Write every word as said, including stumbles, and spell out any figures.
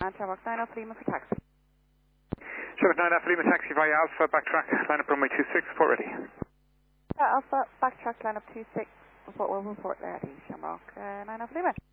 And Shamrock nine Alpha Lima for taxi. Shamrock nine Alpha Lima taxi via Alpha, backtrack, line up runway two six, report ready. Uh, Alpha, backtrack line up two six, report, will report ready. Shamrock uh, nine Alpha Lima.